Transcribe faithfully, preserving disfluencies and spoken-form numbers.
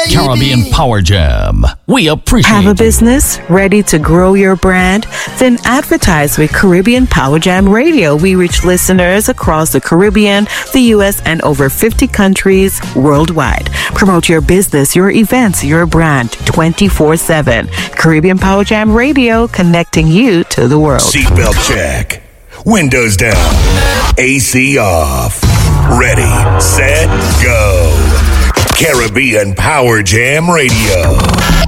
Caribbean Power Jam. We appreciate Have a you. business ready to grow your brand? Then advertise with Caribbean Power Jam Radio. We reach listeners across the Caribbean, the U S, and over fifty countries worldwide. Promote your business, your events, your brand twenty-four seven. Caribbean Power Jam Radio, connecting you to the world. Seatbelt check. Windows down. A C off. Ready, set, go. Caribbean Power Jam Radio.